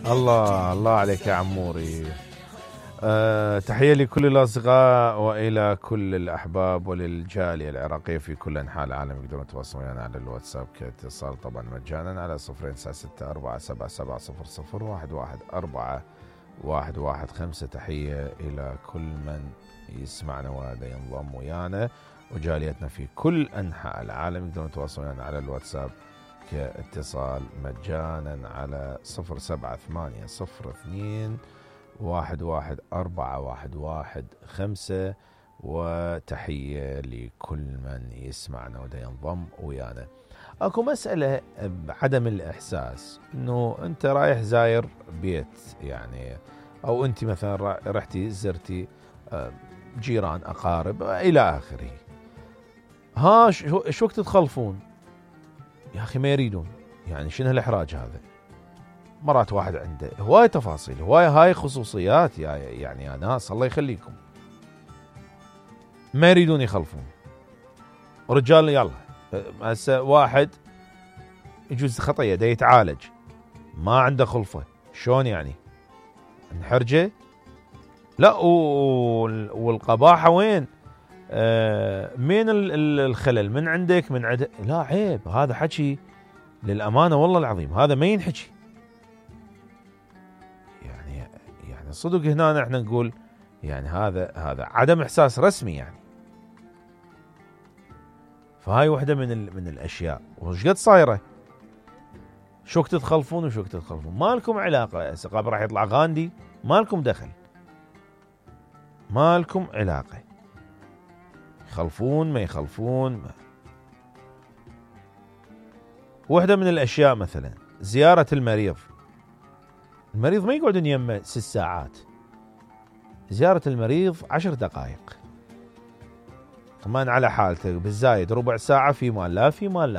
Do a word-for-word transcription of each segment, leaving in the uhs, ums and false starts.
الله الله عليك يا عموري. أه تحية لكل الأصدقاء وإلى كل الأحباب وللجالية العراقية في كل أنحاء العالم. يقدرون يتواصلون ويانا على الواتساب كاتصال طبعا مجانا على صفرين تسعة ستة أربعة سبعة سبعة صفر صفر واحد واحد أربعة واحد واحد خمسة. تحية إلى كل من يسمعنا وهذا ينضم ويانا وجاليتنا في كل أنحاء العالم. يقدرون يتواصلون ويانا على الواتساب كاتصال مجانا على صفر سبعة ثمانية صفر اثنين واحد واحد أربعة واحد واحد خمسة. وتحية لكل من يسمعنا وده ينضم ويانا. أكو مسألة بعدم الإحساس إنه أنت رايح زاير بيت يعني، أو أنت مثلا رحتي زرتي جيران أقارب إلى آخره. ها شو وقت تخلفون يا أخي؟ ما يريدون يعني. شنو هالإحراج هذا؟ مرات واحد عنده هواي تفاصيل، هواي هاي خصوصيات يا يعني يا ناس الله يخليكم، ما يريدون يخلفون. رجال يلا هسه واحد يجوز خطية دا يتعالج ما عنده خلفة، شلون يعني؟ نحرجه؟ لا. والقباحة وين؟ آه مين الخلل؟ من عندك من عندك؟ لا عيب، هذا حكي للأمانة والله العظيم هذا ما ينحكي. يعني يعني صدق هنا احنا نقول يعني هذا هذا عدم إحساس رسمي يعني. فهاي واحدة من من الأشياء. وش قد صايرة؟ شو وقت تخلفون وشو وقت تخلفون؟ ما لكم علاقة. هسه قبل راح يطلع غاندي، ما لكم دخل، ما لكم علاقة. يخلفون ما يخلفون ما. واحدة من الأشياء مثلا زيارة المريض. المريض ما يقعدون يمه ست ساعات، زيارة المريض عشر دقائق، طمان على حالته، بالزايد ربع ساعة في مال لا في مال لا.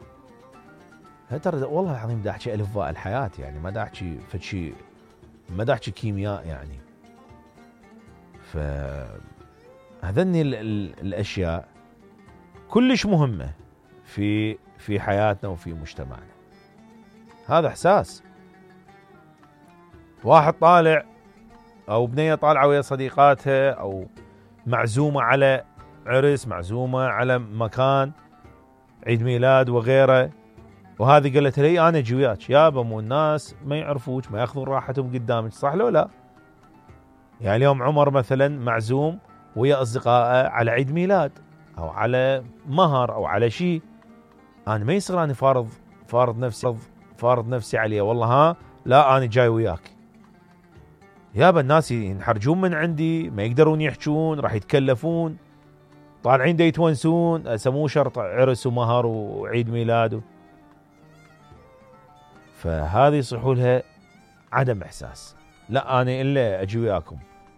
ترى والله العظيم دا احكي الفاء الحياة يعني، ما دا احكي فشي، ما دا احكي كيمياء يعني. ف هذني الاشياء كلش مهمة في في حياتنا وفي مجتمعنا. هذا احساس. واحد طالع او بنية طالعة ويا صديقاتها او معزومة على عرس، معزومة على مكان عيد ميلاد وغيره، وهذه قالت لي انا اجي وياك. يابا مو الناس ما يعرفوك، ما ياخذون راحتهم قدامك، صح لو لا؟ يعني اليوم عمر مثلا معزوم ويا اصدقائه على عيد ميلاد او على مهر او على شيء، انا ما يصير اني فارض فارض نفسي فارض نفسي عليه والله ها لا انا جاي وياك. يابا الناس ينحرجون من عندي، ما يقدرون يحجون، راح يتكلفون، طالعين دا يتونسون، اسموه شرط عرس ومهر وعيد ميلاد. فهذه يصيحوا لها عدم احساس. لا انا الا اجي وياكم.